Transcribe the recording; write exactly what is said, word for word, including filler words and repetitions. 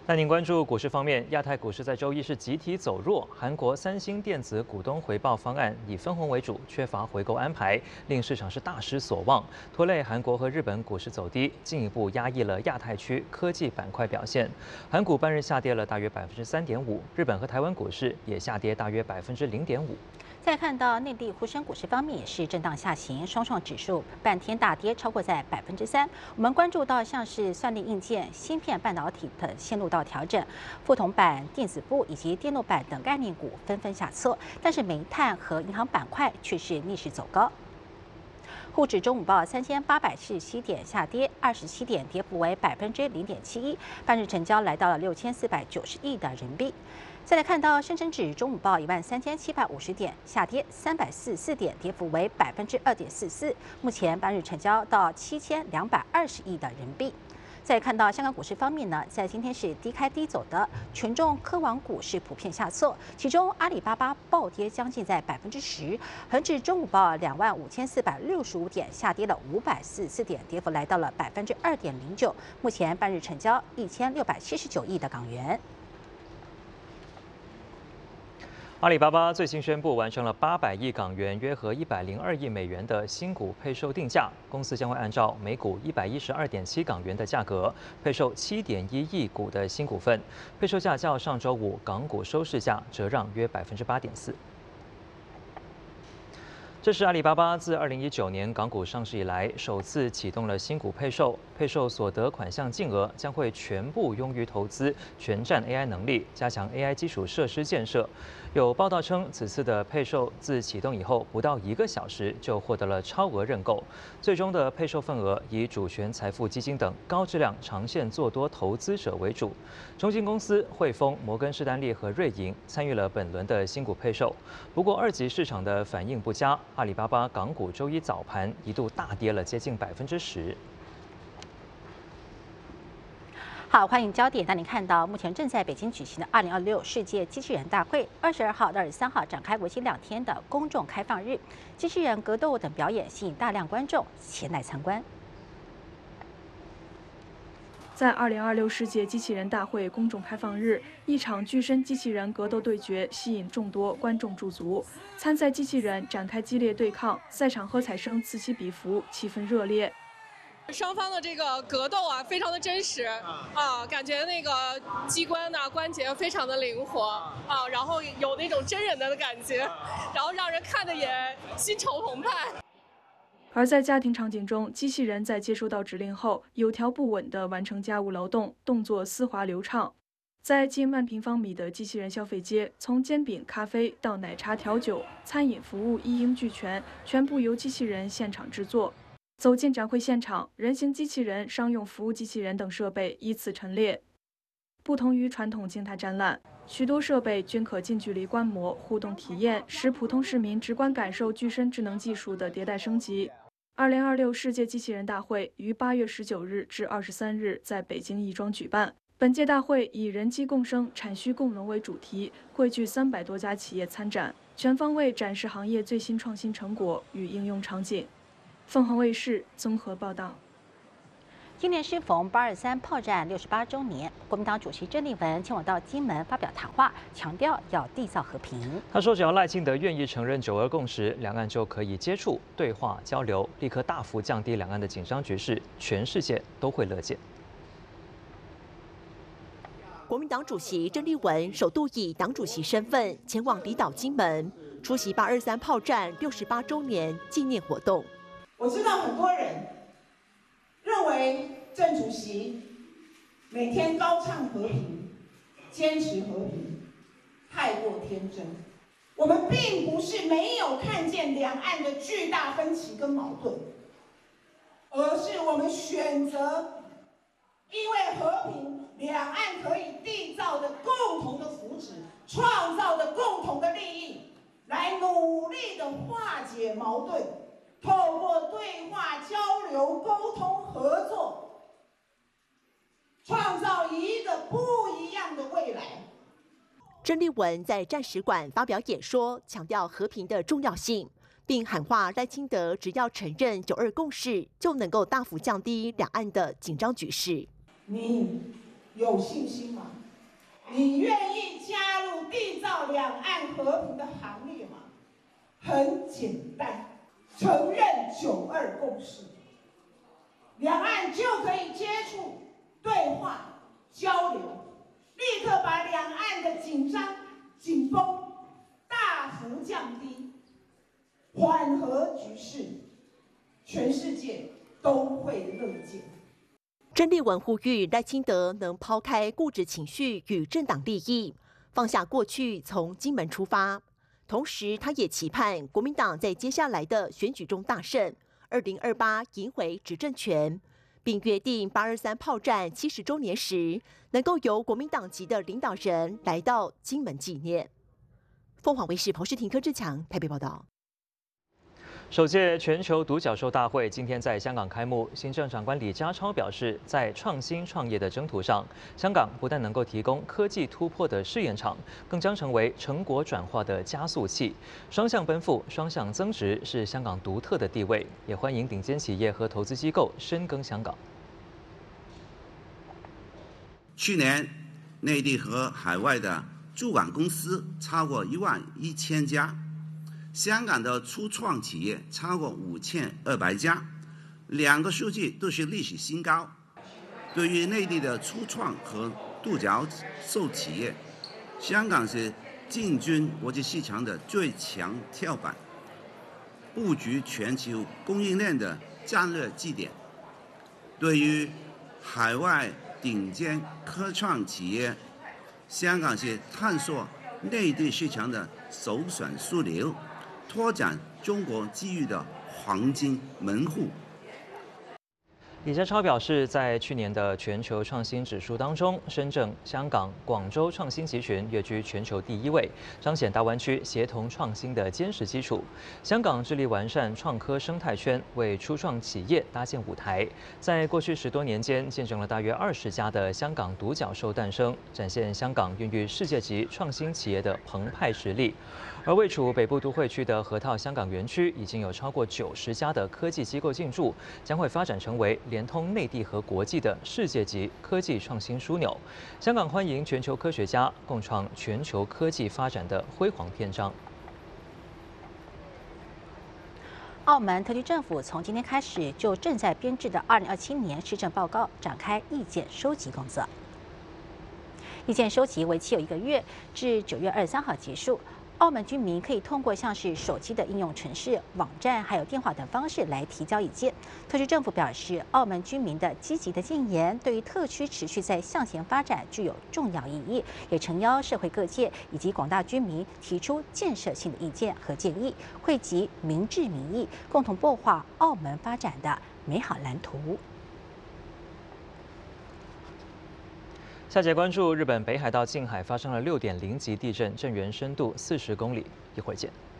带您关注股市方面，亚太股市在周一是集体走弱。韩国三星电子股东回报方案以分红为主，缺乏回购安排，令市场是大失所望，拖累韩国和日本股市走低，进一步压抑了亚太区科技板块表现。韩股半日下跌了大约百分之三点五，日本和台湾股市也下跌大约百分之零点五。 再看到内地沪深股市方面也是震荡下行，双创指数半天大跌超过在百分之三。我们关注到像是算力硬件、芯片半导体的陷入到调整，富铜板、电子部以及电路板等概念股纷纷下挫，但是煤炭和银行板块却是逆势走高。 沪指中午报三千八百七十七点，下跌二十七点，跌幅为百分之零点七一。半日成交来到了六千四百九十亿的人民币。再来看到深成指中午报一万三千七百五十点，下跌三百四十四点，跌幅为百分之二点四四。目前半日成交到七千两百二十亿的人民币。 再看到香港股市方面呢，在今天是低开低走的，权重科网股是普遍下挫，其中阿里巴巴暴跌将近在百分之十，恒指中午报两万五千四百六十五点，下跌了五百四十四点，跌幅来到了百分之二点零九。目前半日成交一千六百七十九亿的港元。 阿里巴巴最新宣布完成了八百亿港元，约合一百零二亿美元的新股配售定价。公司将会按照每股一百一十二点七港元的价格，配售七点一亿股的新股份。配售价较上周五港股收市价折让约百分之八点四。 这是阿里巴巴自二零一九年港股上市以来首次启动了新股配售，配售所得款项净额将会全部用于投资全站 A I 能力，加强 A I 基础设施建设。有报道称，此次的配售自启动以后不到一个小时就获得了超额认购，最终的配售份额以主权财富基金等高质量长线做多投资者为主。中金公司、汇丰、摩根士丹利和瑞银参与了本轮的新股配售，不过二级市场的反应不佳。 阿里巴巴港股周一早盘一度大跌了接近百分之十。 好，欢迎焦点带您看到，目前正在北京举行的二零二六世界机器人大会，二十二号到二十三号展开为期两天的公众开放日，机器人格斗等表演吸引大量观众前来参观。 在二零二六世界机器人大会公众开放日，一场巨身机器人格斗对决吸引众多观众驻足。参赛机器人展开激烈对抗，赛场喝彩声此起彼伏，气氛热烈。 双方的这个格斗啊，非常的真实啊，感觉那个机关呐、关节非常的灵活啊，然后有那种真人的感觉，然后让人看的也心潮澎湃。 而在家庭场景中，机器人在接收到指令后，有条不紊地完成家务劳动，动作丝滑流畅。在近万平方米的机器人消费街，从煎饼、咖啡到奶茶、调酒，餐饮服务一应俱全，全部由机器人现场制作。走进展会现场，人形机器人、商用服务机器人等设备依次陈列。不同于传统静态展览，许多设备均可近距离观摩、互动体验，使普通市民直观感受具身智能技术的迭代升级。 二零二六世界机器人大会于八月十九日至二十三日在北京亦庄举办。本届大会以“人机共生，产需共荣”为主题，汇聚三百多家企业参展，全方位展示行业最新创新成果与应用场景。凤凰卫视综合报道。 今年适逢八二三炮战六十八周年，国民党主席郑丽文前往到金门发表谈话，强调要缔造和平。 他说，只要赖清德愿意承认九二共识，两岸就可以接触、对话、交流，立刻大幅降低两岸的紧张局势，全世界都会乐见。 国民党主席郑丽文首度以党主席身份前往离岛金门，出席八二三炮战六十八周年纪念活动。 我知道很多人 认为郑主席每天高唱和平、坚持和平，太过天真。我们并不是没有看见两岸的巨大分歧跟矛盾，而是我们选择因为和平，两岸可以缔造的共同的福祉，创造的共同的利益，来努力的化解矛盾。 透过对话、交流、沟通、合作，创造一个不一样的未来。 郑丽文在战史馆发表演说，强调和平的重要性，并喊话赖清德只要承认九二共识，就能够大幅降低两岸的紧张局势。 你有信心吗？你愿意加入缔造两岸和平的行列吗？很简单，承认九二共识，两岸就可以接触、对话、交流，立刻把两岸的紧张、紧绷大幅降低，缓和局势，全世界都会乐见。 郑丽文呼吁赖清德能抛开固执情绪与政党利益，放下过去，从金门出发。同时，他也期盼国民党在接下来的选举中大胜，二零二八赢回执政权，并约定八二三炮战七十周年时，能够由国民党籍的领导人来到金门纪念。凤凰卫视彭世廷、柯志强台北报道。 首届全球独角兽大会今天在香港开幕。行政长官李家超表示，在创新创业的征途上，香港不但能够提供科技突破的试验场，更将成为成果转化的加速器。双向奔赴、双向增值是香港独特的地位，也欢迎顶尖企业和投资机构深耕香港。 去年，内地和海外的驻港公司超过一万一千家。香港的初创企业超过五千二百家，两个数据都是历史新高。对于内地的初创和独角兽企业，香港是进军国际市场的最强跳板，布局全球供应链的战略基点。对于海外顶尖科创企业，香港是探索内地市场的首选枢纽。拓展中国机遇的黄金门户。 李家超表示，在去年的全球创新指数当中，深圳、香港、广州创新集群跃居全球第一位，彰显大湾区协同创新的坚实基础。香港致力完善创科生态圈，为初创企业搭建舞台。在过去十多年间，见证了大约二十家的香港独角兽诞生，展现香港孕育世界级创新企业的澎湃实力。而位处北部都会区的河套香港园区，已经有超过九十家的科技机构进驻，将会发展成为连通内地和国际的世界级科技创新枢纽。香港欢迎全球科学家共创全球科技发展的辉煌篇章。 澳门特区政府从今天开始就正在编制的二零二七年施政报告展开意见收集工作。意见收集为期有一个月，至九月二十三号结束。澳门居民可以通过像是手机的应用程式、网站还有电话等方式来提交意见。特区政府表示，澳门居民的积极的建言对于特区持续在向前发展具有重要意义，也诚邀社会各界以及广大居民提出建设性的意见和建议，汇集民智民意，共同擘画澳门发展的美好蓝图。 下节关注日本北海道近海发生了六点零级地震，震源深度四十公里。一会儿见。